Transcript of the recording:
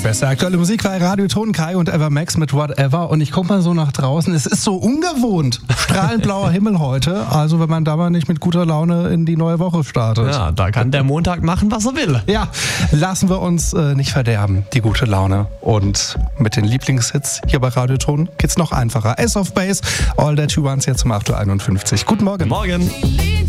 beste aktuelle Musik bei Radio Ton, Kai und Evermax mit Whatever. Und ich guck mal so nach draußen. Es ist so ungewohnt. Strahlend blauer Himmel heute. Also wenn man da mal nicht mit guter Laune in die neue Woche startet. Ja, da kann der Montag machen, was er will. Ja, lassen wir uns nicht verderben, die gute Laune. Und mit den Lieblingshits hier bei Radio Ton geht's noch einfacher. Ace of Base, All That You Want jetzt um 8.51 Uhr. Guten Morgen. Morgen.